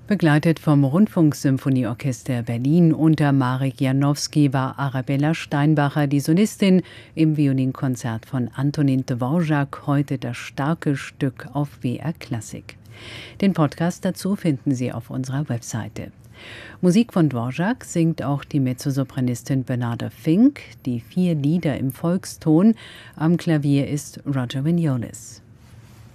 Begleitet vom Rundfunksymphonieorchester Berlin unter Marek Janowski war Arabella Steinbacher die Solistin im Violinkonzert von Antonín Dvořák, heute das starke Stück auf BR Klassik. Den Podcast dazu finden Sie auf unserer Webseite. Musik von Dvořák singt auch die Mezzosopranistin Bernarda Fink, die 4 Lieder im Volkston. Am Klavier ist Roger Vignoles.